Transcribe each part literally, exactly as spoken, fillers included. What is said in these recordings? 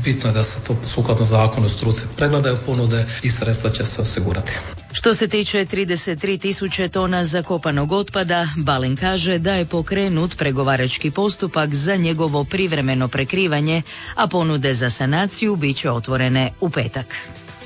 Bitno je da se to sukladno zakonu struci pregledaju ponude i sredstva će se osigurati. Što se tiče trideset tri tisuće tona zakopanog otpada, Balin kaže da je pokrenut pregovarački postupak za njegovo privremeno prekrivanje, a ponude za sanaciju bit će otvorene u petak.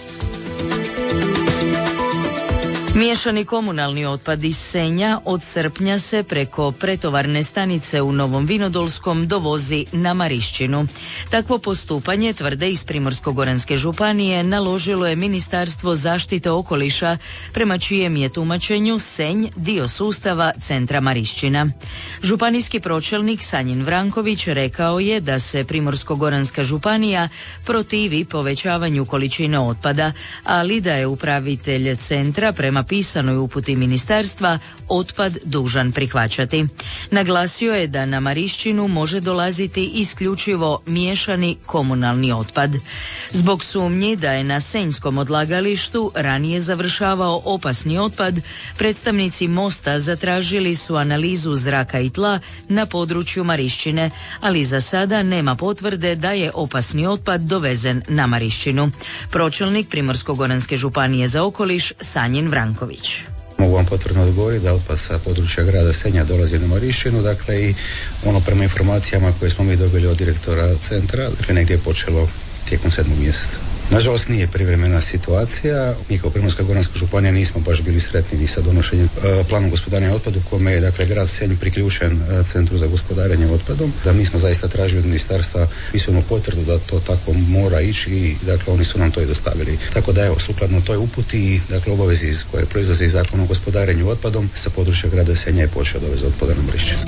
Miješani komunalni otpad iz Senja od srpnja se preko pretovarne stanice u Novom Vinodolskom dovozi na Marišćinu. Takvo postupanje, tvrde iz Primorsko-goranske županije, naložilo je Ministarstvo zaštite okoliša, prema čijem je tumačenju Senj dio sustava centra Marišćina. Županijski pročelnik Sanjin Vranković rekao je da se Primorsko-goranska županija protivi povećavanju količine otpada, ali da je upravitelj centra prema pisanoj uputi ministarstva otpad dužan prihvaćati. Naglasio je da na Marišćinu može dolaziti isključivo miješani komunalni otpad. Zbog sumnji da je na senjskom odlagalištu ranije završavao opasni otpad, predstavnici Mosta zatražili su analizu zraka i tla na području Marišćine, ali za sada nema potvrde da je opasni otpad dovezen na Marišćinu. Pročelnik Primorsko-goranske županije za okoliš Sanjin Vranković. Mogu vam potvrdno odgovoriti da otpad sa područja grada Senja dolazi na Marišćinu, dakle i ono prema informacijama koje smo mi dobili od direktora centra, dakle negdje je počelo tijekom sedmog mjeseca. Nažalost nije privremena situacija. Mi kao Primorsko-goranska županija nismo baš bili sretni ni sa donošenjem e, planom gospodarenja otpadu kome je dakle grad Senj priključen e, centru za gospodarenje otpadom. Da mi smo zaista tražili od ministarstva pismenu potvrdu da to tako mora ići i dakle oni su nam to i dostavili. Tako da evo sukladno toj uputi i dakle obavezi iz koje proizlazi iz zakona o gospodarenju otpadom sa područja grada Senja je počeo dovez otpada na Marišćinu.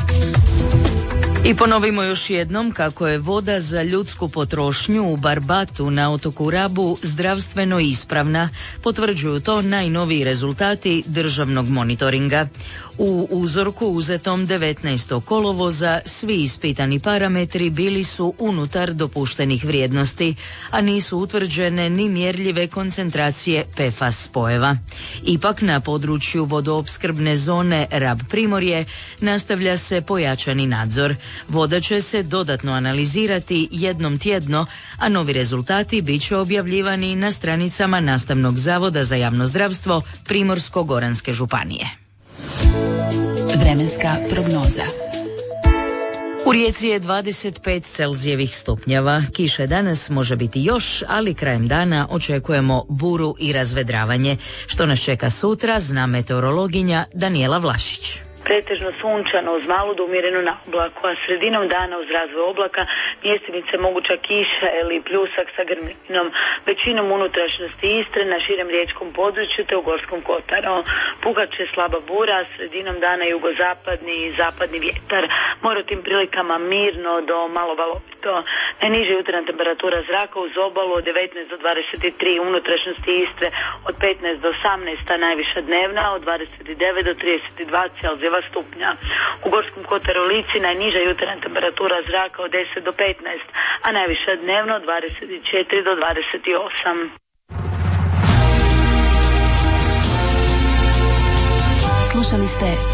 I ponovimo još jednom kako je voda za ljudsku potrošnju u Barbatu na otoku Rabu zdravstveno ispravna. Potvrđuju to najnoviji rezultati državnog monitoringa. U uzorku uzetom devetnaestog kolovoza svi ispitani parametri bili su unutar dopuštenih vrijednosti, a nisu utvrđene ni mjerljive koncentracije P F A S spojeva. Ipak na području vodoopskrbne zone Rab Primorje nastavlja se pojačani nadzor. Voda će se dodatno analizirati jednom tjedno, a novi rezultati bit će objavljivani na stranicama Nastavnog zavoda za javno zdravstvo Primorsko-goranske županije. Vremenska prognoza. U Rijeci je dvadeset pet Celzijevih stupnjeva. Kiše danas može biti još, ali krajem dana očekujemo buru i razvedravanje. Što nas čeka sutra, zna meteorologinja Danijela Vlašić. Pretežno sunčano uz malu do umjerenu naoblaku, a sredinom dana uz razvoj oblaka mjestimice moguća kiša ili pljusak sa grminom. Većinom unutrašnjosti Istre na širem riječkom području te u Gorskom kotaru. Puhat će slaba bura, a sredinom dana jugozapadni i zapadni vjetar. More tim prilikama mirno do malo valovito. Najniža jutarnja temperatura zraka uz obalu od devetnaest do dvadeset tri, unutrašnjosti Istre od petnaest do osamnaest, a najviša dnevna od dvadeset devet do trideset dva Celzijeva stupnja. U Gorskom kotaru Lici najniža jutarnja temperatura zraka od deset do petnaest, a najviša dnevno od dvadeset četiri do dvadeset osam. Slušali ste